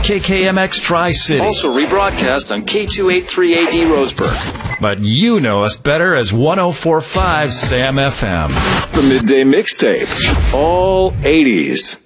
KKMX Tri-City. Also rebroadcast on K283AD Roseburg. But you know us better as 104.5 Sam FM. The Midday Mixtape. All 80s.